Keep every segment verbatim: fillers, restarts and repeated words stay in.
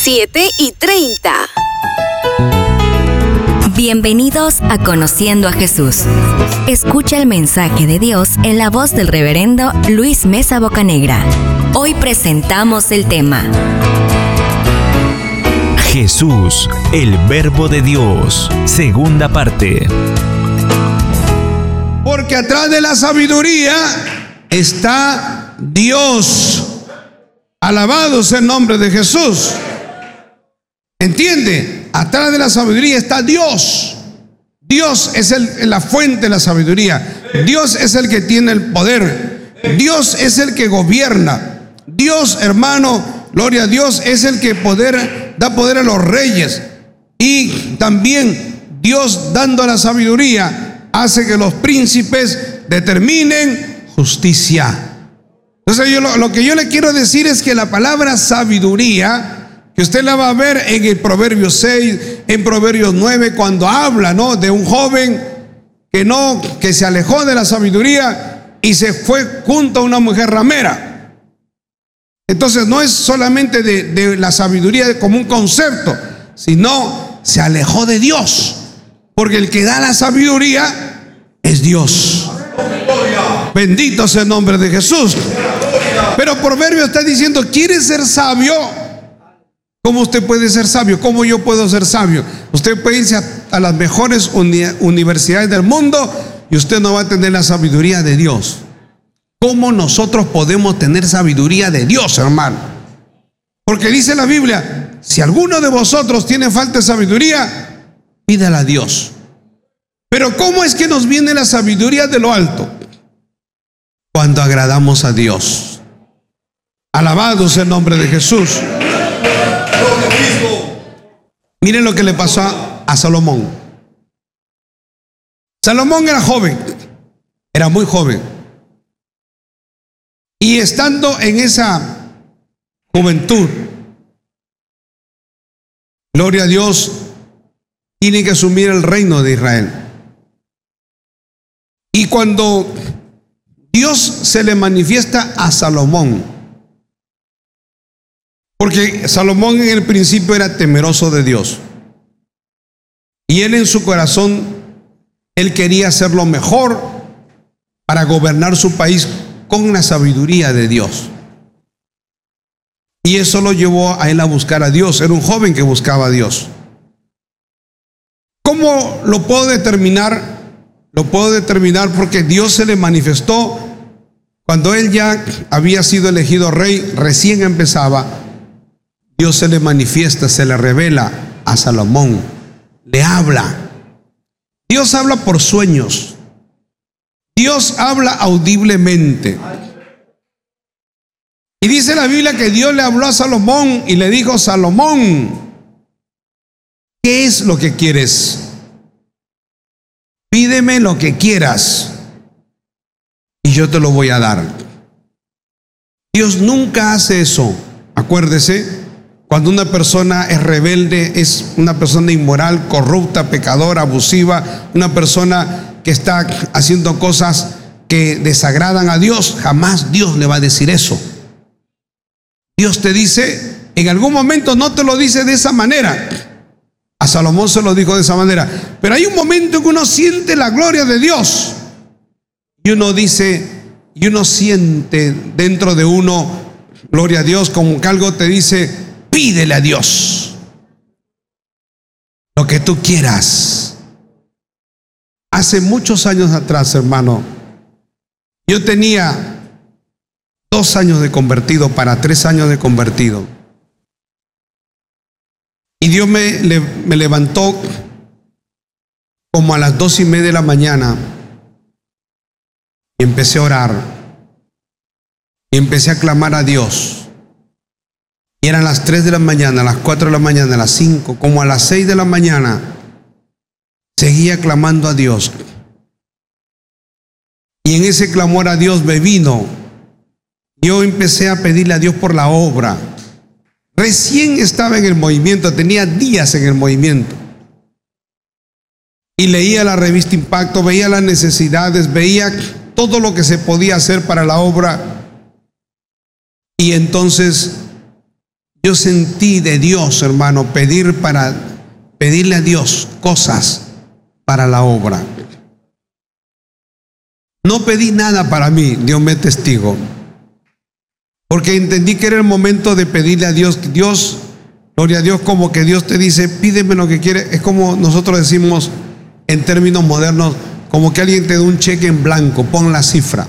siete y treinta. Bienvenidos a Conociendo a Jesús. Escucha el mensaje de Dios en la voz del reverendo Luis Mesa Bocanegra. Hoy presentamos el tema: Jesús, el Verbo de Dios, segunda parte. Porque atrás de la sabiduría está Dios. Alabado sea el nombre de Jesús. ¿Entiende? Atrás de la sabiduría está Dios. Dios es el, la fuente de la sabiduría. Dios es el que tiene el poder. Dios es el que gobierna. Dios, hermano, gloria a Dios, es el que poder, da poder a los reyes. Y también Dios, dando la sabiduría, hace que los príncipes determinen justicia. Entonces yo lo, lo que yo le quiero decir es que la palabra sabiduría, que usted la va a ver en el Proverbios seis, en Proverbios nueve, cuando habla, ¿no?, de un joven que no, que se alejó de la sabiduría y se fue junto a una mujer ramera. Entonces no es solamente de, de la sabiduría como un concepto, sino se alejó de Dios, porque el que da la sabiduría es Dios. Bendito sea el nombre de Jesús. Pero Proverbio está diciendo: ¿quiere ser sabio? ¿Cómo usted puede ser sabio? ¿Cómo yo puedo ser sabio? Usted puede irse a, a las mejores uni universidades del mundo y usted no va a tener la sabiduría de Dios. ¿Cómo nosotros podemos tener sabiduría de Dios, hermano? Porque dice la Biblia: si alguno de vosotros tiene falta de sabiduría, pídala a Dios. Pero ¿cómo es que nos viene la sabiduría de lo alto? Cuando agradamos a Dios. Alabado sea el nombre de Jesús. Miren lo que le pasó a, a Salomón. Salomón era joven, era muy joven. Y estando en esa juventud, gloria a Dios, tiene que asumir el reino de Israel. Y cuando Dios se le manifiesta a Salomón, porque Salomón en el principio era temeroso de Dios, y él en su corazón, él quería hacer lo mejor para gobernar su país con la sabiduría de Dios. Y eso lo llevó a él a buscar a Dios. Era un joven que buscaba a Dios. ¿Cómo lo puedo determinar? Lo puedo determinar porque Dios se le manifestó cuando él ya había sido elegido rey, recién empezaba. Dios se le manifiesta, se le revela a Salomón, le habla. Dios habla por sueños. Dios habla audiblemente. Y dice la Biblia que Dios le habló a Salomón y le dijo: Salomón, ¿qué es lo que quieres? Pídeme lo que quieras y yo te lo voy a dar. Dios nunca hace eso. Acuérdese, cuando una persona es rebelde, es una persona inmoral, corrupta, pecadora, abusiva, una persona que está haciendo cosas que desagradan a Dios, jamás Dios le va a decir eso. Dios te dice, en algún momento no te lo dice de esa manera. A Salomón se lo dijo de esa manera. Pero hay un momento en que uno siente la gloria de Dios. Y uno dice, y uno siente dentro de uno, gloria a Dios, como que algo te dice: pídele a Dios lo que tú quieras. Hace muchos años atrás, hermano, yo tenía dos años de convertido para tres años de convertido. Y Dios me, le, me levantó como a las dos y media de la mañana y empecé a orar y empecé a clamar a Dios. Y eran las tres de la mañana, a las cuatro de la mañana, a las cinco, como a las seis de la mañana, seguía clamando a Dios. Y en ese clamor a Dios me vino. Yo empecé a pedirle a Dios por la obra. Recién estaba en el movimiento, tenía días en el movimiento. Y leía la revista Impacto, veía las necesidades, veía todo lo que se podía hacer para la obra. Y entonces yo sentí de Dios, hermano, pedir para, pedirle a Dios cosas para la obra. No pedí nada para mí, Dios me testigo, porque entendí que era el momento de pedirle a Dios. Dios, gloria a Dios, como que Dios te dice, pídeme lo que quieres. Es como nosotros decimos en términos modernos, como que alguien te da un cheque en blanco, pon la cifra.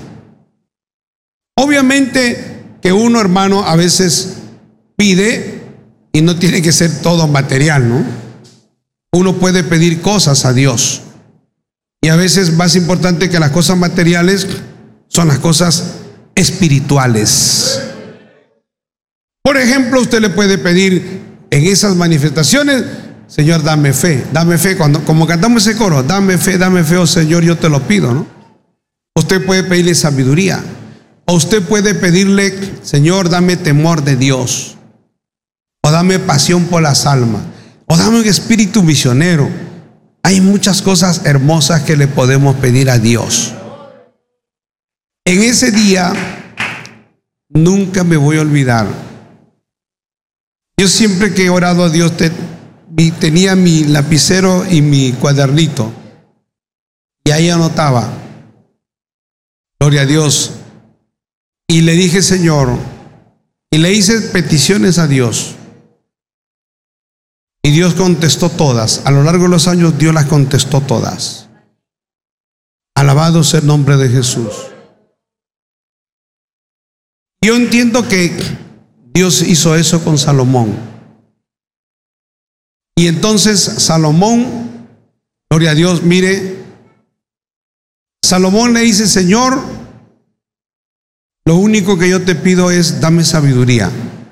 Obviamente que uno, hermano, a veces pide y no tiene que ser todo material, ¿no? Uno puede pedir cosas a Dios. Y a veces más importante que las cosas materiales son las cosas espirituales. Por ejemplo, usted le puede pedir en esas manifestaciones, Señor, dame fe, dame fe. Cuando, como cantamos ese coro, dame fe, dame fe, oh Señor, yo te lo pido, ¿no? Usted puede pedirle sabiduría. O usted puede pedirle, Señor, dame temor de Dios. O dame pasión por las almas. O dame un espíritu misionero. Hay muchas cosas hermosas que le podemos pedir a Dios. En ese día, nunca me voy a olvidar. Yo siempre que he orado a Dios, te, tenía mi lapicero y mi cuadernito. Y ahí anotaba. Gloria a Dios. Y le dije, Señor, y le hice peticiones a Dios. Y Dios contestó todas. A lo largo de los años Dios las contestó todas. Alabado sea el nombre de Jesús. Yo entiendo que Dios hizo eso con Salomón. Y entonces Salomón, gloria a Dios, mire, Salomón le dice, Señor, lo único que yo te pido es dame sabiduría.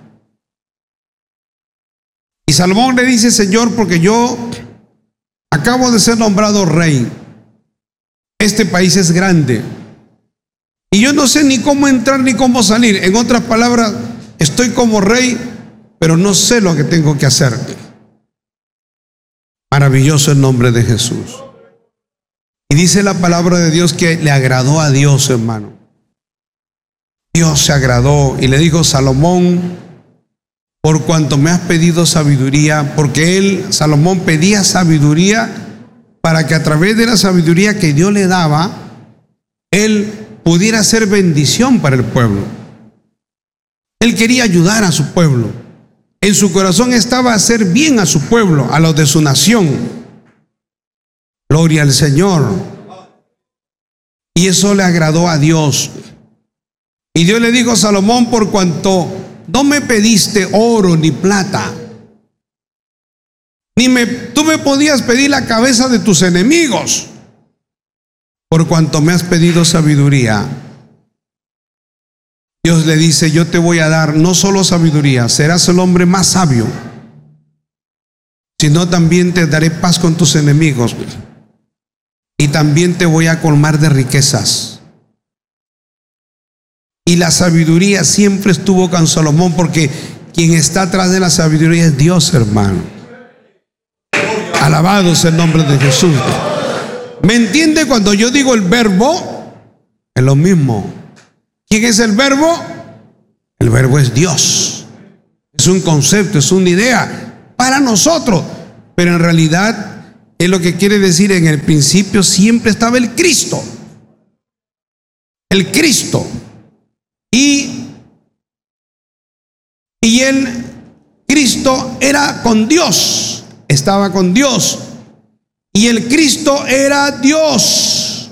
Y Salomón le dice, Señor, porque yo acabo de ser nombrado rey. Este país es grande. Y yo no sé ni cómo entrar ni cómo salir. En otras palabras, estoy como rey, pero no sé lo que tengo que hacer. Maravilloso el nombre de Jesús. Y dice la palabra de Dios que le agradó a Dios, hermano. Dios se agradó y le dijo, Salomón, por cuanto me has pedido sabiduría, porque él, Salomón, pedía sabiduría para que a través de la sabiduría que Dios le daba, él pudiera ser bendición para el pueblo. Él quería ayudar a su pueblo. En su corazón estaba hacer bien a su pueblo, a los de su nación. Gloria al Señor. Y eso le agradó a Dios. Y Dios le dijo a Salomón, por cuanto no me pediste oro ni plata, ni me, tú me podías pedir la cabeza de tus enemigos, por cuanto me has pedido sabiduría. Dios le dice, yo te voy a dar no solo sabiduría, serás el hombre más sabio, sino también te daré paz con tus enemigos y también te voy a colmar de riquezas. Y la sabiduría siempre estuvo con Salomón, porque quien está atrás de la sabiduría es Dios, hermano. Alabado sea el nombre de Jesús. ¿Me entiende cuando yo digo el verbo? Es lo mismo. ¿Quién es el verbo? El verbo es Dios. Es un concepto, es una idea para nosotros, pero en realidad es lo que quiere decir, en el principio siempre estaba el Cristo. El Cristo. Y, y el Cristo era con Dios, estaba con Dios. Y el Cristo era Dios.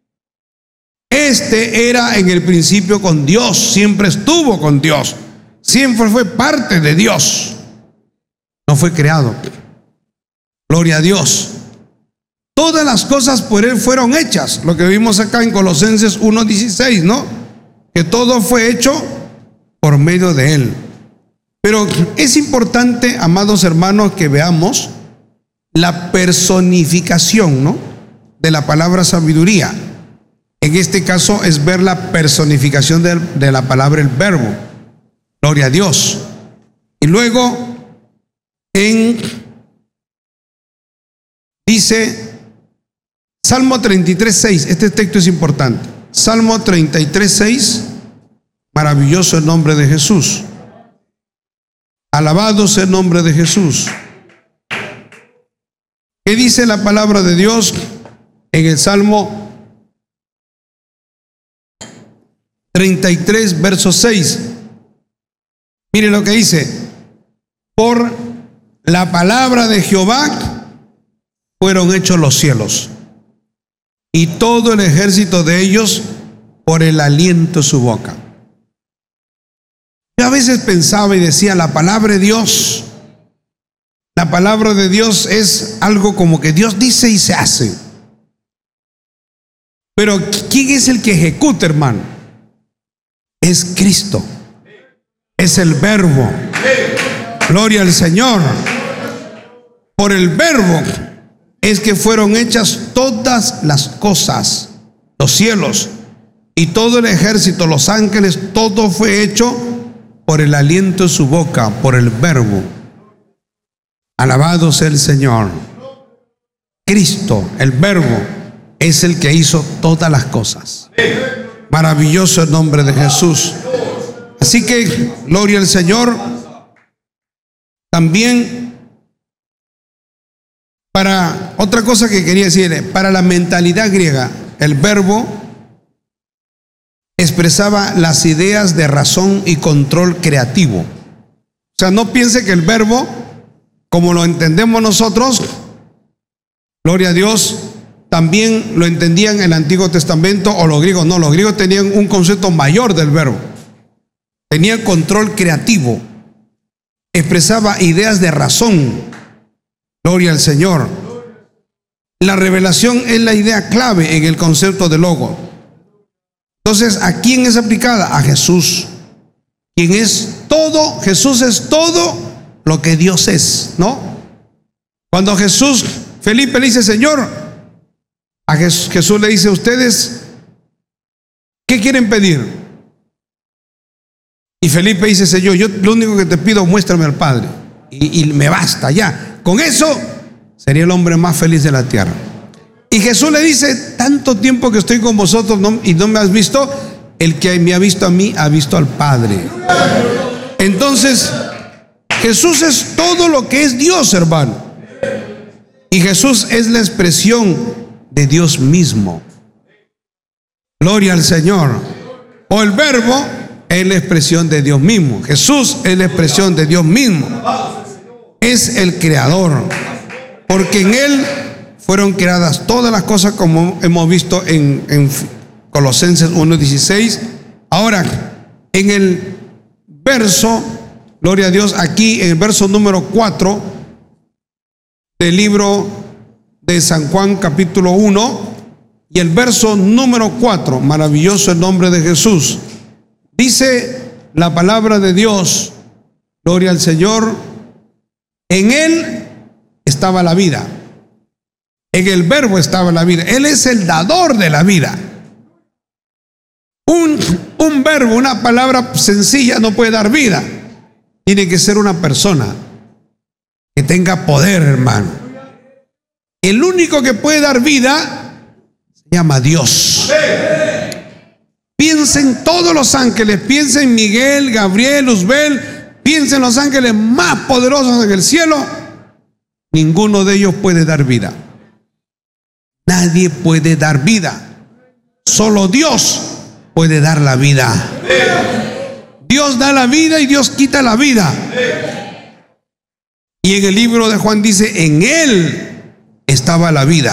Este era en el principio con Dios, siempre estuvo con Dios, siempre fue parte de Dios, no fue creado. Gloria a Dios. Todas las cosas por Él fueron hechas, lo que vimos acá en Colosenses uno dieciséis, ¿no? Que todo fue hecho por medio de Él. Pero es importante, amados hermanos, que veamos la personificación, ¿no?, de la palabra sabiduría. En este caso es ver la personificación de, de la palabra el verbo. Gloria a Dios. Y luego en dice Salmo treinta y tres, seis. Este texto es importante. Salmo treinta y tres, seis. Maravilloso el nombre de Jesús. Alabado sea el nombre de Jesús. ¿Qué dice la palabra de Dios en el Salmo treinta y tres, verso seis? Mire lo que dice: por la palabra de Jehová fueron hechos los cielos, y todo el ejército de ellos por el aliento de su boca. Yo a veces pensaba y decía, la palabra de Dios, la palabra de Dios es algo como que Dios dice y se hace. Pero ¿quién es el que ejecuta, hermano? Es Cristo. Es el Verbo. Gloria al Señor. Por el Verbo es que fueron hechas todas las cosas, los cielos y todo el ejército, los ángeles, todo fue hecho por el aliento de su boca, por el Verbo. Alabado sea el Señor. Cristo, el Verbo, es el que hizo todas las cosas. Maravilloso el nombre de Jesús. Así que, gloria al Señor. También, para otra cosa que quería decir, para la mentalidad griega, el Verbo expresaba las ideas de razón y control creativo. O sea, no piense que el Verbo, como lo entendemos nosotros, gloria a Dios, también lo entendían en el Antiguo Testamento o los griegos. No, los griegos tenían un concepto mayor del Verbo. Tenían control creativo, expresaba ideas de razón. Gloria al Señor. La revelación es la idea clave en el concepto de Logos. Entonces, ¿a quién es aplicada? A Jesús, quien es todo. Jesús es todo lo que Dios es, ¿no? Cuando Jesús, Felipe le dice, Señor, a Jesús, Jesús le dice, ustedes, ¿qué quieren pedir? Y Felipe dice, Señor, yo lo único que te pido, muéstrame al Padre, y, y me basta ya. Con eso sería el hombre más feliz de la tierra. Y Jesús le dice, tanto tiempo que estoy con vosotros no, y no me has visto, el que me ha visto a mí ha visto al Padre. Entonces, Jesús es todo lo que es Dios, hermano. Y Jesús es la expresión de Dios mismo. Gloria al Señor. O el Verbo es la expresión de Dios mismo. Jesús es la expresión de Dios mismo. Es el creador, porque en Él fueron creadas todas las cosas, como hemos visto en, en Colosenses uno dieciséis. Ahora, en el verso, gloria a Dios, aquí en el verso número cuatro del libro de San Juan capítulo uno, y el verso número cuatro, maravilloso el nombre de Jesús, dice la palabra de Dios, gloria al Señor, en Él estaba la vida. En el Verbo estaba la vida. Él es el dador de la vida. Un, un verbo, una palabra sencilla no puede dar vida. Tiene que ser una persona que tenga poder, hermano. El único que puede dar vida se llama Dios. Piensen todos los ángeles, piensen Miguel, Gabriel, Luzbel, piensen los ángeles más poderosos en el cielo. Ninguno de ellos puede dar vida. Nadie puede dar vida. Solo Dios puede dar la vida. Dios da la vida y Dios quita la vida. Y en el libro de Juan dice, en Él estaba la vida.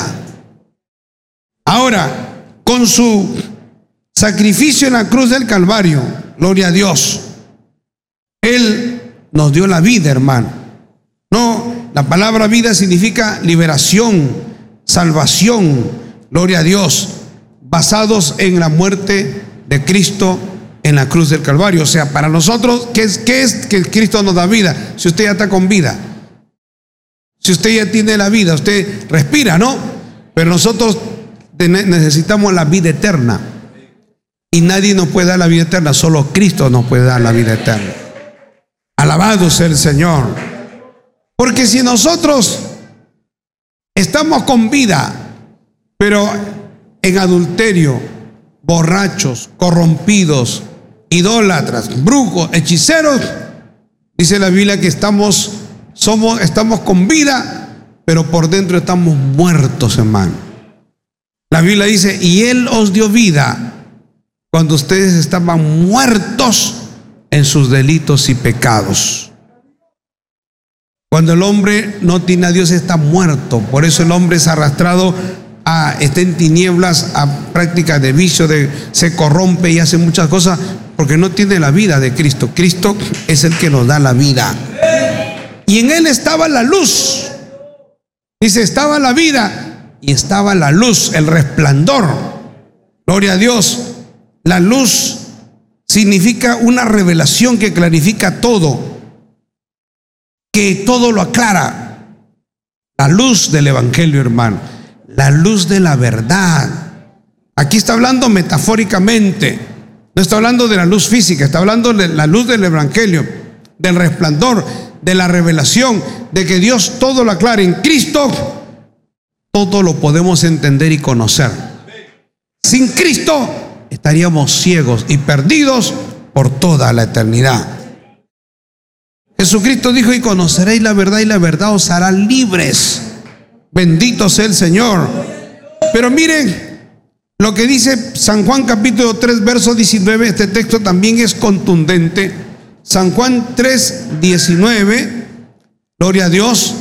Ahora, con su sacrificio en la cruz del Calvario, gloria a Dios, Él nos dio la vida, hermano. No, la palabra vida significa liberación, salvación, gloria a Dios, basados en la muerte de Cristo en la cruz del Calvario. O sea, para nosotros, ¿qué es, qué es que Cristo nos da vida? Si usted ya está con vida, si usted ya tiene la vida, usted respira, ¿no? Pero nosotros necesitamos la vida eterna, y nadie nos puede dar la vida eterna, solo Cristo nos puede dar la vida eterna. Alabado sea el Señor. Porque si nosotros estamos con vida, pero en adulterio, borrachos, corrompidos, idólatras, brujos, hechiceros, Dice la Biblia que estamos, somos, estamos con vida, pero por dentro estamos muertos, hermano. La Biblia dice, y Él os dio vida cuando ustedes estaban muertos en sus delitos y pecados. Cuando el hombre no tiene a Dios está muerto. Por eso el hombre es arrastrado a, está en tinieblas, a prácticas de vicio, de, se corrompe y hace muchas cosas porque no tiene la vida de Cristo. Cristo es el que nos da la vida. Y en Él estaba la luz. Dice, estaba la vida y estaba la luz, el resplandor. Gloria a Dios. La luz significa una revelación que clarifica todo, que todo lo aclara. La luz del Evangelio, hermano, la luz de la verdad. Aquí está hablando metafóricamente, no está hablando de la luz física, está hablando de la luz del Evangelio, del resplandor, de la revelación, de que Dios todo lo aclara. En Cristo todo lo podemos entender y conocer. Sin Cristo estaríamos ciegos y perdidos por toda la eternidad. Jesucristo dijo, y conoceréis la verdad y la verdad os hará libres. Bendito sea el Señor. Pero miren lo que dice San Juan capítulo tres verso diecinueve. Este texto también es contundente. San Juan tres diecinueve. Gloria a Dios.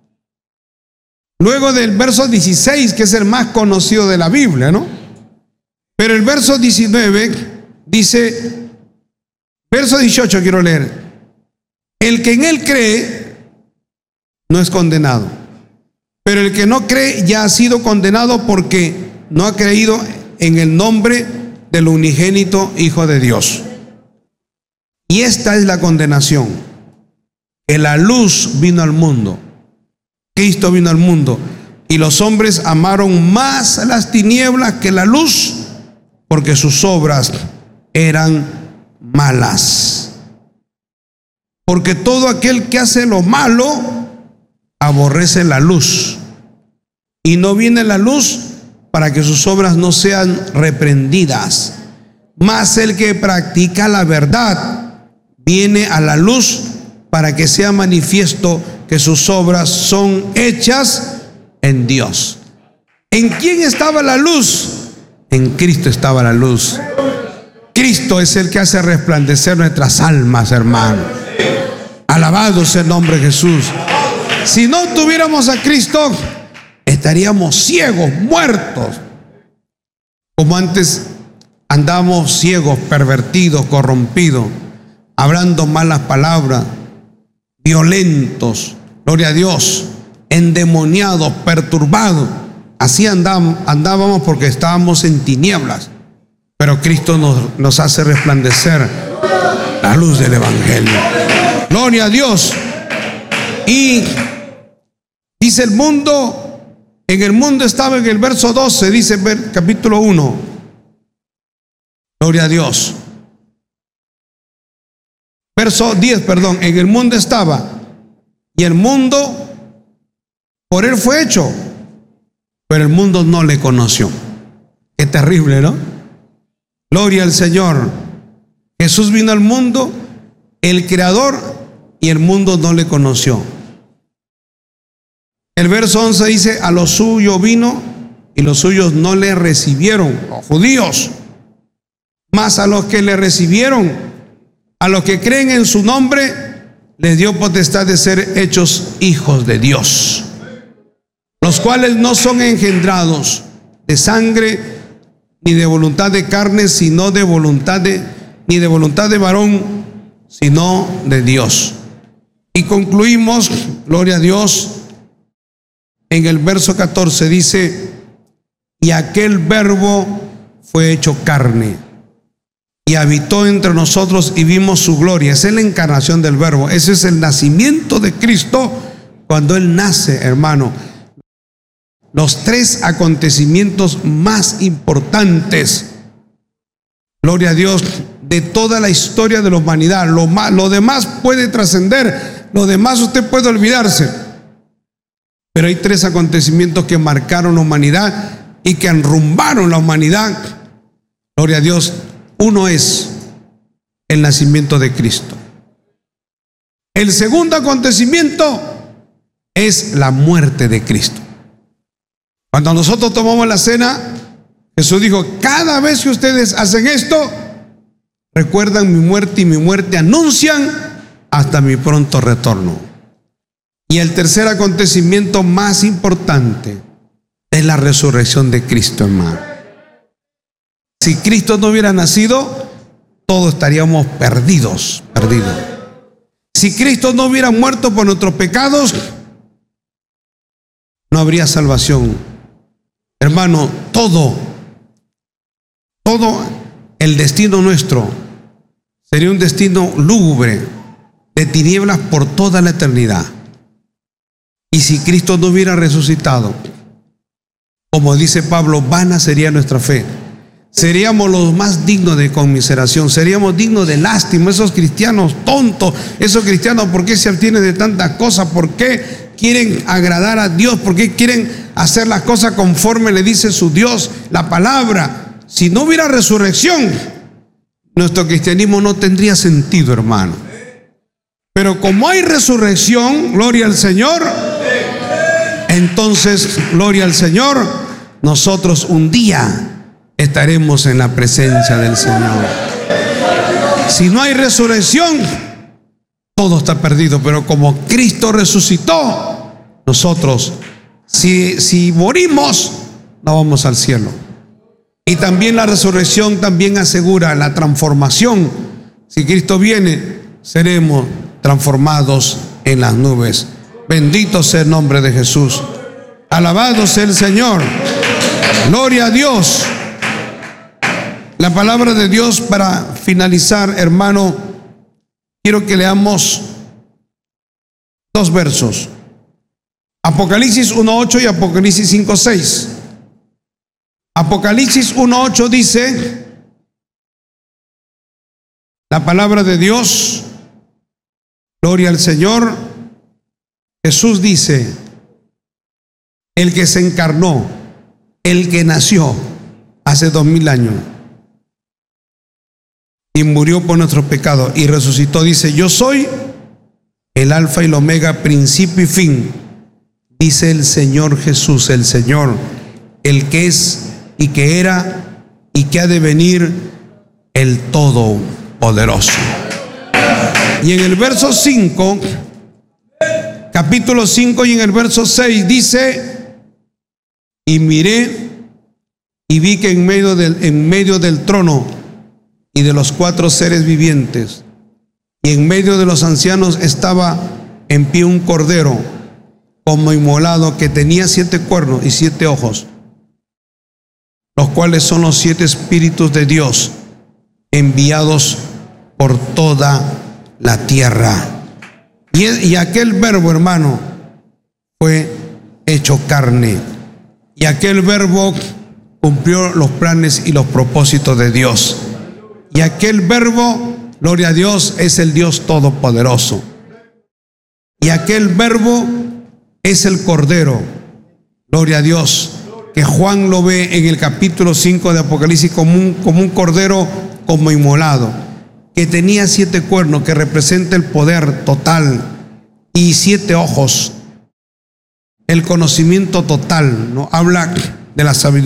Luego del verso dieciséis, que es el más conocido de la Biblia, ¿no? Pero el verso diecinueve dice, verso dieciocho quiero leer. El que en Él cree no es condenado, pero el que no cree ya ha sido condenado porque no ha creído en el nombre del unigénito Hijo de Dios. Y esta es la condenación, que la luz vino al mundo, Cristo vino al mundo, y los hombres amaron más las tinieblas que la luz, porque sus obras eran malas. Porque todo aquel que hace lo malo aborrece la luz, y no viene la luz para que sus obras no sean reprendidas. Mas el que practica la verdad viene a la luz para que sea manifiesto que sus obras son hechas en Dios. ¿En quién estaba la luz? En Cristo estaba la luz. Cristo es el que hace resplandecer nuestras almas, hermano. Alabado sea el nombre de Jesús. Si no tuviéramos a Cristo, estaríamos ciegos, muertos. Como antes andábamos ciegos, pervertidos, corrompidos, hablando malas palabras, violentos, gloria a Dios, endemoniados, perturbados. Así andábamos, andábamos porque estábamos en tinieblas. Pero Cristo nos, nos hace resplandecer la luz del Evangelio. Gloria a Dios. Y dice el mundo, en el mundo estaba, en el verso doce, dice capítulo uno. Gloria a Dios. Verso diez, perdón. En el mundo estaba, y el mundo por Él fue hecho, pero el mundo no le conoció. Qué terrible, ¿no? Gloria al Señor. Jesús vino al mundo, el Creador, y el mundo no le conoció. El verso once dice, a lo suyo vino y los suyos no le recibieron, los judíos. Mas a los que le recibieron, a los que creen en su nombre, les dio potestad de ser hechos hijos de Dios, los cuales no son engendrados de sangre, ni de voluntad de carne, sino de voluntad de, ni de voluntad de varón, sino de Dios. Y concluimos, gloria a Dios, en el verso catorce dice, y aquel verbo fue hecho carne y habitó entre nosotros y vimos su gloria. Esa es la encarnación del verbo. Ese es el nacimiento de Cristo cuando Él nace, hermano. Los tres acontecimientos más importantes, gloria a Dios, de toda la historia de la humanidad. Lo, más, lo demás puede trascender, lo demás usted puede olvidarse. Pero hay tres acontecimientos que marcaron la humanidad y que enrumbaron la humanidad. Gloria a Dios. Uno es el nacimiento de Cristo. El segundo acontecimiento es la muerte de Cristo. Cuando nosotros tomamos la cena, Jesús dijo: cada vez que ustedes hacen esto, recuerdan mi muerte, y mi muerte anuncian hasta mi pronto retorno. Y el tercer acontecimiento más importante es la resurrección de Cristo, hermano. Si Cristo no hubiera nacido, todos estaríamos perdidos, perdidos. Si Cristo no hubiera muerto por nuestros pecados, no habría salvación. Hermano, todo, todo el destino nuestro sería un destino lúgubre, de tinieblas por toda la eternidad. Y si Cristo no hubiera resucitado, como dice Pablo, vana sería nuestra fe. Seríamos los más dignos de conmiseración, seríamos dignos de lástima. Esos cristianos tontos, esos cristianos, ¿por qué se abstienen de tantas cosas? ¿Por qué quieren agradar a Dios? ¿Por qué quieren hacer las cosas conforme le dice su Dios, la palabra? Si no hubiera resurrección, nuestro cristianismo no tendría sentido, hermano. Pero como hay resurrección, gloria al Señor, entonces, gloria al Señor, nosotros un día estaremos en la presencia del Señor. Si no hay resurrección, todo está perdido. Pero como Cristo resucitó, nosotros, si, si morimos, no vamos al cielo. Y también la resurrección también asegura la transformación. Si Cristo viene, seremos transformados en las nubes. Bendito sea el nombre de Jesús. Alabado sea el Señor. Gloria a Dios. La palabra de Dios, para finalizar, hermano, quiero que leamos dos versos. Apocalipsis uno ocho y Apocalipsis cinco seis. Apocalipsis uno ocho dice la palabra de Dios, gloria al Señor. Jesús dice: el que se encarnó, el que nació hace dos mil años y murió por nuestros pecados y resucitó, dice: yo soy el alfa y el omega, principio y fin, dice el Señor Jesús, el Señor, el que es y que era y que ha de venir, el Todopoderoso. Y en el verso cinco, capítulo cinco, y en el verso seis dice: y miré y vi que en medio del, en medio del trono y de los cuatro seres vivientes y en medio de los ancianos estaba en pie un cordero como inmolado, que tenía siete cuernos y siete ojos, los cuales son los siete espíritus de Dios enviados por toda la tierra. Y, y aquel verbo, hermano, fue hecho carne, y aquel verbo cumplió los planes y los propósitos de Dios. Y aquel verbo, gloria a Dios, es el Dios Todopoderoso. Y aquel verbo es el Cordero, gloria a Dios, que Juan lo ve en el capítulo cinco de Apocalipsis como un, como un cordero como inmolado, que tenía siete cuernos, que representa el poder total, y siete ojos, el conocimiento total, ¿no? Habla de la sabiduría.